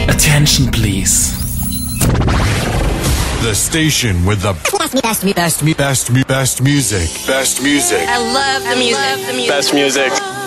Attention, please. The station with the best music. Best music. I love the music. Best music.